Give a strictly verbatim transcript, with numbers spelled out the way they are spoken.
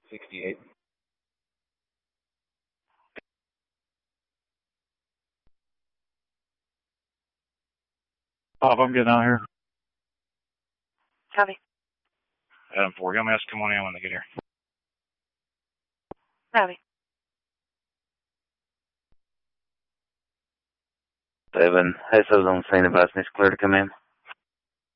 sixty-eight. Pop, I'm getting out here. Copy. Adam four, you want me to come on in when they get here? Copy. Seven. Hey, so on scene of us, clear to come in.